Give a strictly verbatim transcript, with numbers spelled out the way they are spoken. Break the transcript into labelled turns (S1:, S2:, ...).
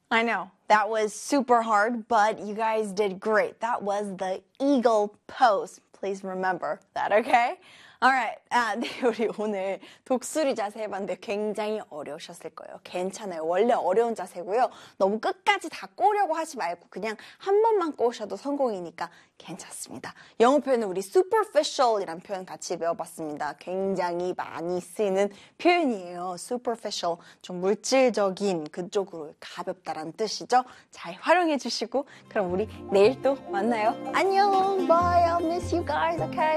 S1: I know. That was super hard, but you guys did great. That was the eagle pose. Please remember that, okay? Alright. 아, 네, 우리 오늘 독수리 자세 해봤는데 굉장히 어려우셨을 거예요. 괜찮아요. 원래 어려운 자세고요. 너무 끝까지 다 꼬려고 하지 말고 그냥 한 번만 꼬셔도 성공이니까 괜찮습니다. 영어 표현은 우리 superficial이란 표현 같이 배워봤습니다. 굉장히 많이 쓰이는 표현이에요. superficial, 좀 물질적인 그쪽으로 가볍다라는 뜻이죠. 잘 활용해 주시고 그럼 우리 내일 또 만나요. 안녕. Bye. I'll miss you guys. Okay.